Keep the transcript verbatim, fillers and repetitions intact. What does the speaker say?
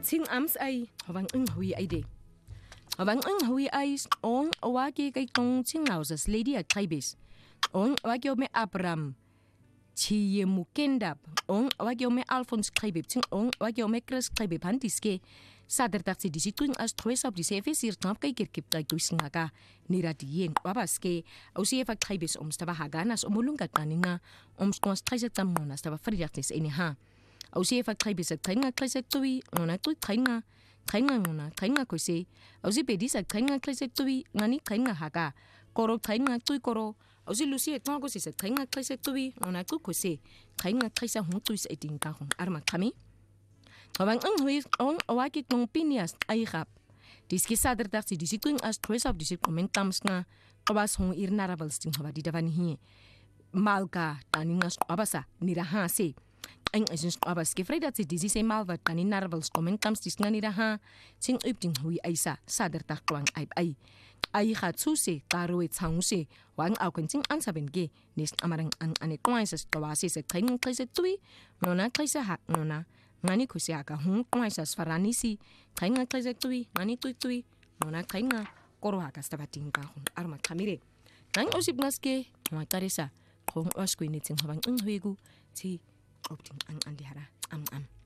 Ting ams ai hawang ing hui ai de. Hawang ing hui ai on awaki kay kong ting houses lady at kaibis. On awaki me Abram. Chi mukendap on awaki me Alphonse kaibib ting on awaki me Chris kaibib hantiske. Saterdag si disituin as tres op die sefe sir knap kay kirkip kay kuisngaga niradien wabaske au si efak kaibis om staba haganas omulungat kaninga om skons treiset tamona staba friartis ini ha. Au si efak kaibis at kainga kresek tui ngona tui kainga kainga ngona kainga kuise au si pedis at kainga kresek tui ngani kainga haga koro kainga tui koro au si lusi et mago si at kainga kresek tui ngona tu kuise kainga kresa hung tui sa iting ka hung arma kami. Hawang ang hui on awaki kong pinias ay rap. Diski saterdag si disituin as tres op disit komentams nga kawas hong irnarabals ting hawa di davan hi. Malka taningas abasa niraha se. Ang asin abas ke fredat si disi se malva taninarabals komentams dis nga niraha sing up ting hui aysa saterdag kwang ay ay. Ay khatsu se karo et se wang au kenting ansaben ge nis amarang ang ane kwainsas kawasi se kaing kaise tui nona kaise hak nona ngani kusiaka hung kwaisas faranisi kainga kaise tui ngani tui tui nona kainga korohaka stabatinga hung arma kamire nang osip naske ma tarisa hung oskuiniting hawang ing huigu ti opting ang andihara am am